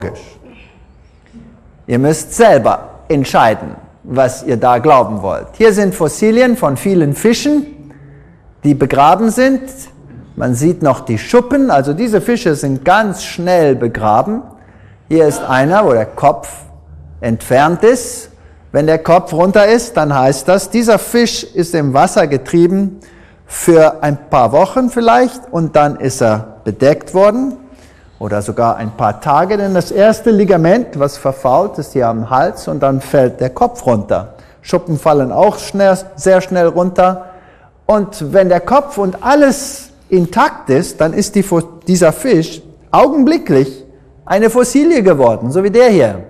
Ihr müsst selber entscheiden, was ihr da glauben wollt. Hier sind Fossilien von vielen Fischen, die begraben sind. Man sieht noch die Schuppen, also diese Fische sind ganz schnell begraben. Hier ist einer, wo der Kopf entfernt ist. Wenn der Kopf runter ist, dann heißt das, dieser Fisch ist im Wasser getrieben für ein paar Wochen vielleicht und dann ist er bedeckt worden oder sogar ein paar Tage, denn das erste Ligament, was verfault, ist hier am Hals und dann fällt der Kopf runter. Schuppen fallen auch sehr schnell runter und wenn der Kopf und alles intakt ist, dann ist dieser Fisch augenblicklich eine Fossilie geworden, so wie der hier.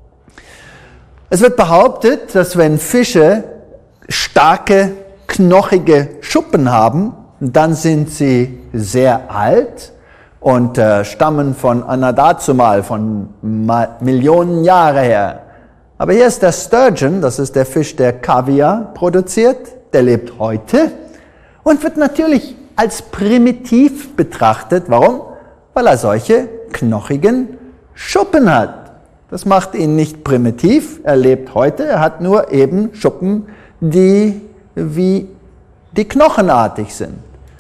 Es wird behauptet, dass wenn Fische starke, knochige Schuppen haben, dann sind sie sehr alt und stammen von anno dazumal, von Millionen Jahre her. Aber hier ist der Sturgeon, das ist der Fisch, der Kaviar produziert, der lebt heute und wird natürlich als primitiv betrachtet. Warum? Weil er solche knochigen Schuppen hat. Das macht ihn nicht primitiv, er lebt heute, er hat nur eben Schuppen, die wie die knochenartig sind.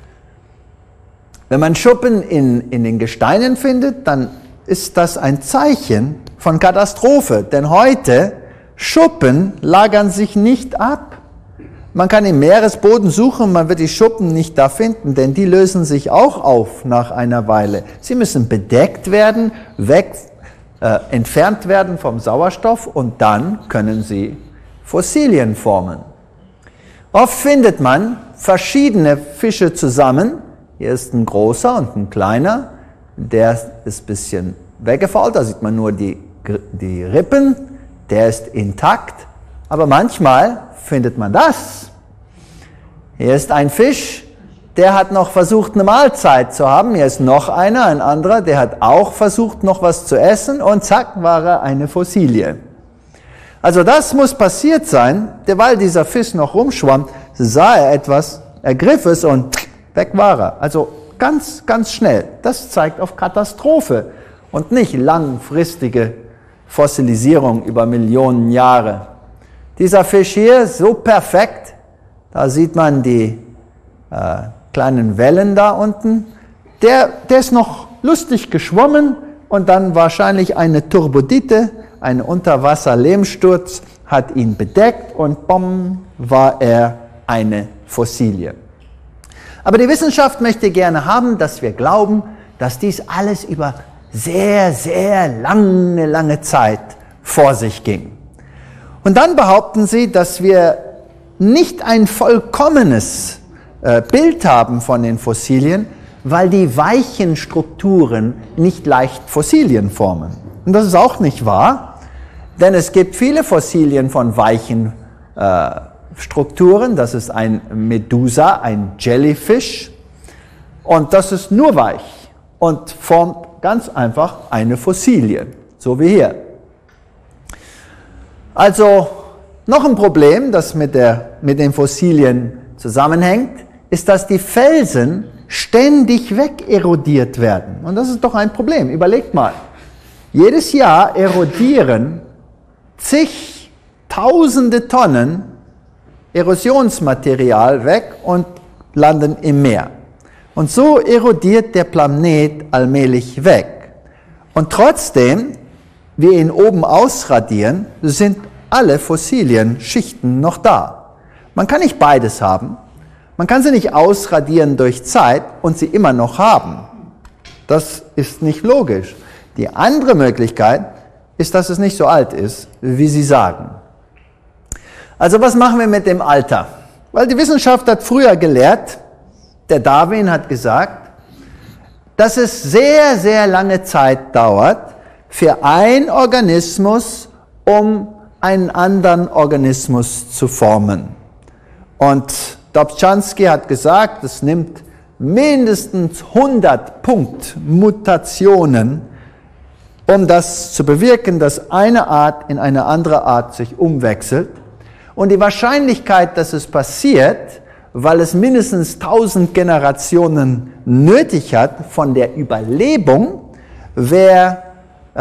Wenn man Schuppen in den Gesteinen findet, dann ist das ein Zeichen von Katastrophe, denn heute Schuppen lagern sich nicht ab. Man kann im Meeresboden suchen, man wird die Schuppen nicht da finden, denn die lösen sich auch auf nach einer Weile. Sie müssen bedeckt werden, entfernt werden vom Sauerstoff und dann können sie Fossilien formen. Oft findet man verschiedene Fische zusammen. Hier ist ein großer und ein kleiner. Der ist ein bisschen weggefault, da sieht man nur die Rippen. Der ist intakt. Aber manchmal findet man das. Hier ist ein Fisch, der hat noch versucht, eine Mahlzeit zu haben. Hier ist noch einer, ein anderer, der hat auch versucht, noch was zu essen und zack, war er eine Fossilie. Also das muss passiert sein, weil dieser Fisch noch rumschwamm, sah er etwas, ergriff es und weg war er. Also ganz, ganz schnell. Das zeigt auf Katastrophe und nicht langfristige Fossilisierung über Millionen Jahre. Dieser Fisch hier, so perfekt, da sieht man die kleinen Wellen da unten, der ist noch lustig geschwommen und dann wahrscheinlich eine Turbodite, ein Unterwasser-Lehmsturz, hat ihn bedeckt und bumm, war er eine Fossilie. Aber die Wissenschaft möchte gerne haben, dass wir glauben, dass dies alles über sehr, sehr lange Zeit vor sich ging. Und dann behaupten sie, dass wir nicht ein vollkommenes Bild haben von den Fossilien, weil die weichen Strukturen nicht leicht Fossilien formen. Und das ist auch nicht wahr, denn es gibt viele Fossilien von weichen Strukturen. Das ist ein Medusa, ein Jellyfish, und das ist nur weich und formt ganz einfach eine Fossilie, so wie hier. Also noch ein Problem, das mit den Fossilien zusammenhängt, ist, dass die Felsen ständig wegerodiert werden. Und das ist doch ein Problem. Überlegt mal. Jedes Jahr erodieren zigtausende Tonnen Erosionsmaterial weg und landen im Meer. Und so erodiert der Planet allmählich weg. Und trotzdem, wir ihn oben ausradieren, sind alle Fossilien-Schichten noch da. Man kann nicht beides haben. Man kann sie nicht ausradieren durch Zeit und sie immer noch haben. Das ist nicht logisch. Die andere Möglichkeit ist, dass es nicht so alt ist, wie sie sagen. Also was machen wir mit dem Alter? Weil die Wissenschaft hat früher gelehrt, der Darwin hat gesagt, dass es sehr, sehr lange Zeit dauert für einen Organismus, um einen anderen Organismus zu formen. Und Dobzhansky hat gesagt, es nimmt mindestens 100 Punktmutationen, um das zu bewirken, dass eine Art in eine andere Art sich umwechselt. Und die Wahrscheinlichkeit, dass es passiert, weil es mindestens 1000 Generationen nötig hat von der Überlebung, wäre